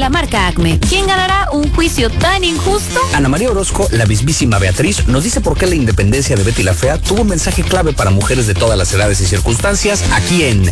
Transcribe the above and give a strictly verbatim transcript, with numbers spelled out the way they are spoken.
la marca Acme. ¿Quién ganará un juicio tan injusto? Ana María Orozco, la mismísima Beatriz, nos dice por qué la independencia de Betty la Fea tuvo un mensaje clave para mujeres de todas las edades y circunstancias aquí en